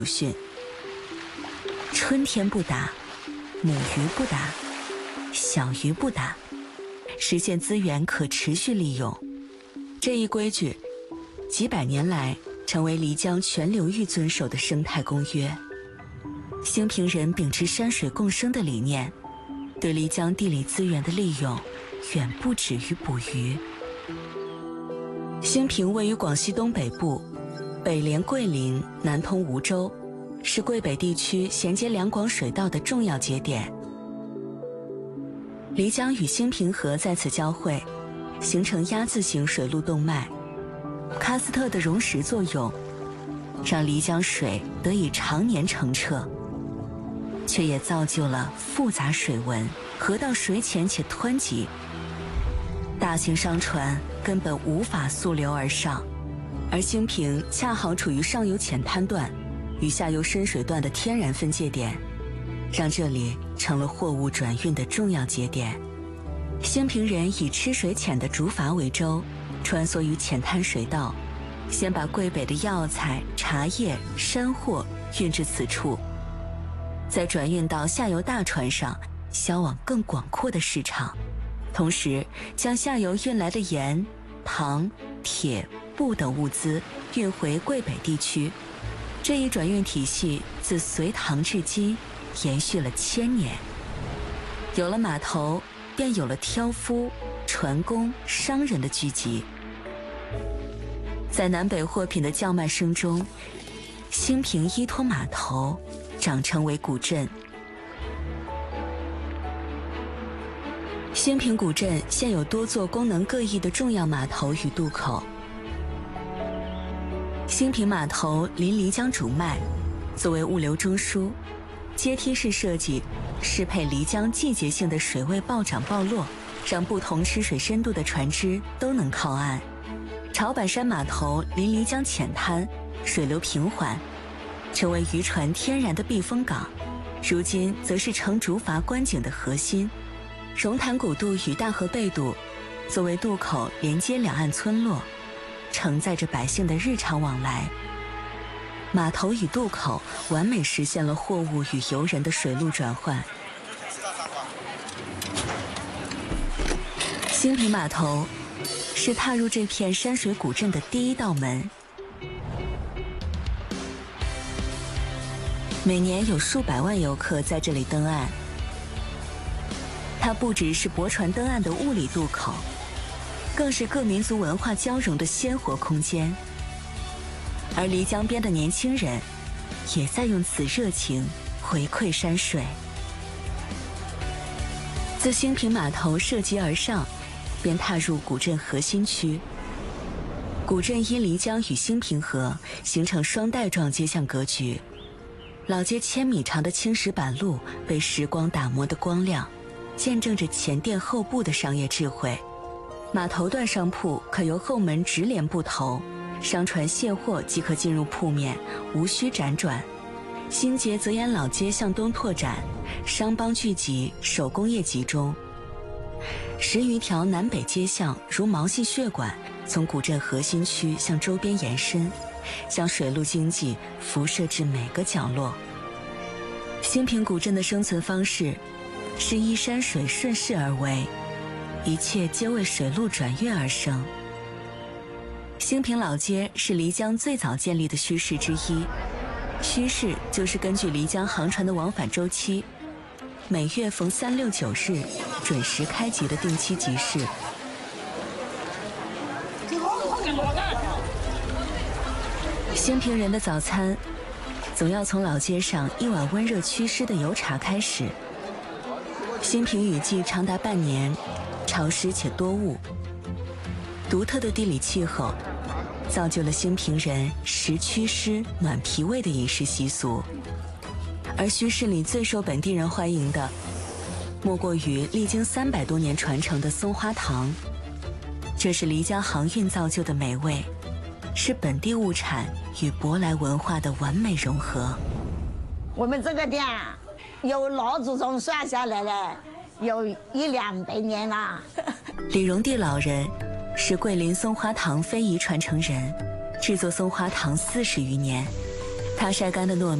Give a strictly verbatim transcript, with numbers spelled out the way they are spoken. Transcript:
训：春天不打，母鱼不打，小鱼不打，实现资源可持续利用。这一规矩几百年来成为漓江全流域遵守的生态公约。兴平人秉持山水共生的理念，对漓江地理资源的利用远不止于捕鱼。兴平位于广西东北部，北连桂林，南通梧州，是桂北地区衔接两广水道的重要节点。漓江与兴平河在此交汇，形成鸭字形水路动脉。喀斯特的溶蚀作用，让漓江水得以常年澄澈，却也造就了复杂水文，河道水浅且湍急，大型商船根本无法溯流而上。而兴平恰好处于上游浅滩段与下游深水段的天然分界点，让这里成了货物转运的重要节点。兴平人以吃水浅的竹筏为舟，穿梭于浅滩水道，先把桂北的药材、茶叶、山货运至此处，再转运到下游大船上，销往更广阔的市场。同时将下游运来的盐、糖、铁、布等物资运回桂北地区。这一转运体系自隋唐至今延续了千年。有了码头，便有了挑夫、船工、商人的聚集。在南北货品的叫卖声中，兴平依托码头长成为古镇。兴平古镇现有多座功能各异的重要码头与渡口。兴平码头临漓江主脉，作为物流中枢，阶梯式设计适配漓江季节性的水位暴涨暴落，让不同吃水深度的船只都能靠岸。潮板山码头临漓江浅滩，水流平缓，成为渔船天然的避风港，如今则是乘竹筏观景的核心。榕潭古渡与大河背渡作为渡口，连接两岸村落，承载着百姓的日常往来。码头与渡口完美实现了货物与游人的水路转换。兴平码头是踏入这片山水古镇的第一道门。每年有数百万游客在这里登岸。它不只是泊船登岸的物理渡口，更是各民族文化交融的鲜活空间。而漓江边的年轻人也在用此热情回馈山水。自兴平码头涉级而上，便踏入古镇核心区。古镇因漓江与兴平河形成双带状街巷格局，老街千米长的青石板路被时光打磨得光亮，见证着前店后铺的商业智慧。码头段商铺可由后门直连布头，商船卸货即可进入铺面，无需辗转。新街则沿老街向东拓展，商帮聚集，手工业集中。十余条南北街巷如毛细血管，从古镇核心区向周边延伸，将水陆经济辐射至每个角落。兴平古镇的生存方式是依山水顺势而为，一切皆为水路转运而生。兴平老街是漓江最早建立的墟市之一，墟市就是根据漓江航船的往返周期，每月逢三六九日准时开集的定期集市。兴平人的早餐总要从老街上一碗温热祛湿的油茶开始。兴平雨季长达半年，潮湿且多雾，独特的地理气候造就了兴平人食祛湿暖脾胃的饮食习俗。而墟市里最受本地人欢迎的，莫过于历经三百多年传承的松花糖。这是漓江航运造就的美味，是本地物产与舶来文化的完美融合。 我们这个店有老祖宗算下来了，有一两百年了。 李荣地老人是桂林松花糖非遗传承人，制作松花糖四十余年。 它晒干的糯米